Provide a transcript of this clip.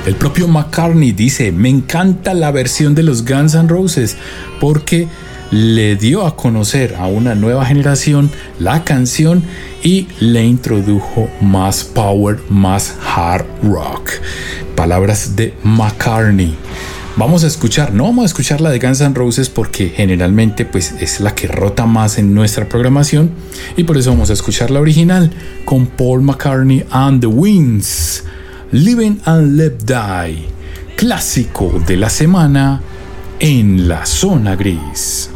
El propio McCartney dice: me encanta la versión de los Guns N' Roses porque le dio a conocer a una nueva generación la canción y le introdujo más power, más hard rock. Palabras de McCartney. No vamos a escuchar la de Guns N' Roses porque generalmente pues es la que rota más en nuestra programación, y por eso vamos a escuchar la original con Paul McCartney and the Wings, Living and Let Die, clásico de la semana en la zona gris.